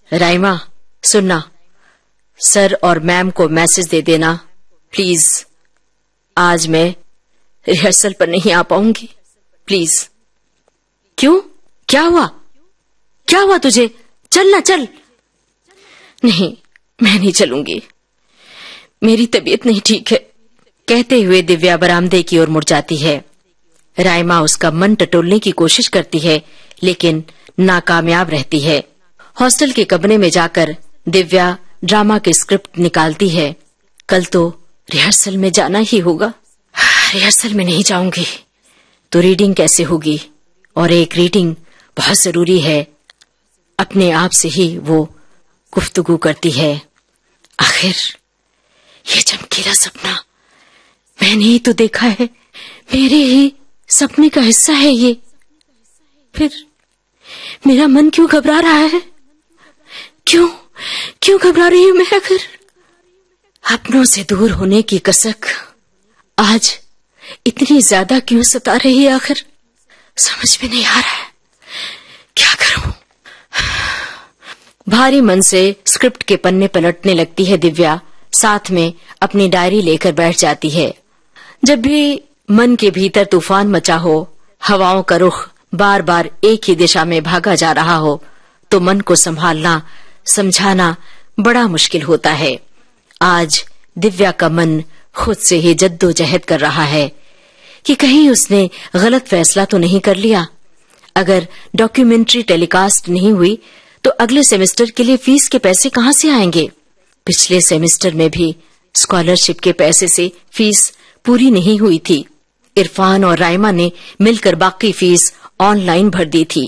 राइमा, सुनना, सर और मैम को मैसेज दे देना प्लीज। आज मैं रिहर्सल पर नहीं आ पाऊंगी, प्लीज। क्यों, क्या हुआ? क्या हुआ तुझे? चल ना, चल। नहीं, मैं नहीं चलूंगी, मेरी तबीयत नहीं ठीक है, कहते हुए दिव्या बरामदे की ओर मुड़ जाती है। राइमा उसका मन टटोलने की कोशिश करती है, लेकिन नाकामयाब रहती है। हॉस्टल के कमरे में जाकर दिव्या ड्रामा की स्क्रिप्ट निकालती है। कल तो रिहर्सल में जाना ही होगा। रिहर्सल में नहीं जाऊंगी तो रीडिंग कैसे होगी? और एक रीडिंग बहुत जरूरी है। अपने आप से ही वो गुफ्तगू करती है। आखिर ये चमकीला सपना मैंने ही तो देखा है, मेरे ही सपने का हिस्सा है ये। फिर मेरा मन क्यों घबरा रहा है? क्यों घबरा रही हूं मैं? आखिर अपनों से दूर होने की कसक आज इतनी ज्यादा क्यों सता रही है? आखिर समझ में नहीं आ रहा है, क्या करूं? भारी मन से स्क्रिप्ट के पन्ने पलटने लगती है दिव्या। साथ में अपनी डायरी लेकर बैठ जाती है। जब भी मन के भीतर तूफान मचा हो, हवाओं का रुख बार बार एक ही दिशा में भागा जा रहा हो, तो मन को संभालना, समझाना बड़ा मुश्किल होता है। आज दिव्या का मन खुद से ही जद्दोजहद कर रहा है कि कहीं उसने गलत फैसला तो नहीं कर लिया। अगर डॉक्यूमेंट्री टेलीकास्ट नहीं हुई तो अगले सेमेस्टर के लिए फीस के पैसे कहां से आएंगे? पिछले सेमेस्टर में भी स्कॉलरशिप के पैसे से फीस पूरी नहीं हुई थी। इरफान और राइमा ने मिलकर बाकी फीस ऑनलाइन भर दी थी।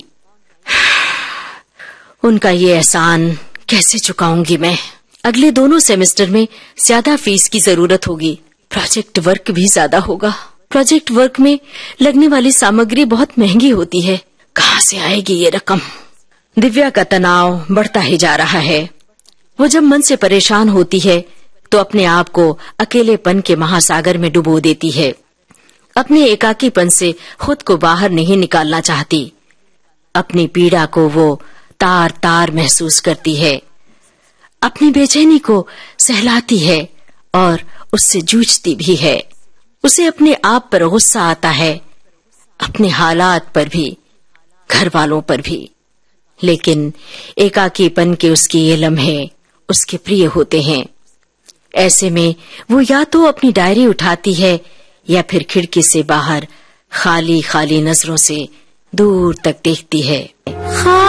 उनका ये एहसान कैसे चुकाऊंगी मैं? अगले दोनों सेमेस्टर में ज्यादा फीस की जरूरत होगी। प्रोजेक्ट वर्क भी ज्यादा होगा। प्रोजेक्ट वर्क में लगने वाली सामग्री बहुत महंगी होती है। कहां से आएगी ये रकम? दिव्या का तनाव बढ़ता ही जा रहा है। वो जब मन से परेशान होती है तो अपने आप को अकेलेपन के महासागर में डुबो देती है। अपने एकाकीपन से खुद को बाहर नहीं निकालना चाहती। अपनी पीड़ा को वो तार तार महसूस करती है। अपनी बेचैनी को सहलाती है और उससे जूझती भी है। उसे अपने आप पर गुस्सा आता है, अपने हालात पर भी, घर वालों पर भी। लेकिन एकाकीपन के उसके ये लम्हे उसके प्रिय होते हैं। ऐसे में वो या तो अपनी डायरी उठाती है या फिर खिड़की से बाहर खाली खाली नजरों से दूर तक देखती है।